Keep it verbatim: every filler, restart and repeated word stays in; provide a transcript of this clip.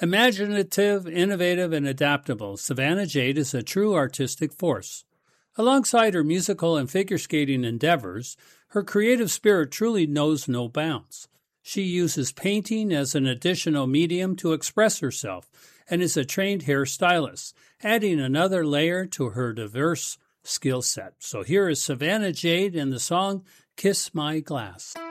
Imaginative, innovative, and adaptable, Savannah Jade is a true artistic force. Alongside her musical and figure skating endeavors, her creative spirit truly knows no bounds. She uses painting as an additional medium to express herself and is a trained hairstylist, adding another layer to her diverse skill set. So here is Savannah Jade and the song Kiss My Glass.